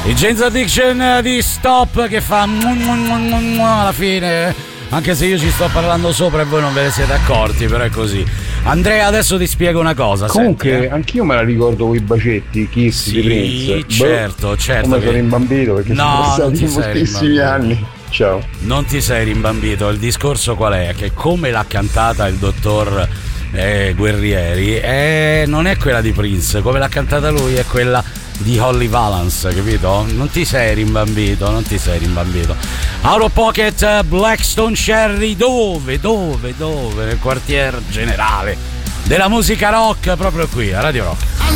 I Jane's Addiction di Stop che fa alla fine, anche se io ci sto parlando sopra e voi non ve ne siete accorti, però è così. Andrea, adesso ti spiego una cosa. Comunque, senti, anch'io me la ricordo con i bacetti, Kiss di Prince. Certo. Come sono imbambito perché sono passati moltissimi anni. Ciao. Non ti sei rimbambito. Il discorso qual è? Che come l'ha cantata il dottor Guerrieri non è quella di Prince, come l'ha cantata lui è quella di Holly Valance, capito? Non ti sei rimbambito. Out of Pocket, Blackstone Cherry, dove? Nel quartier generale della musica rock, proprio qui a Radio Rock.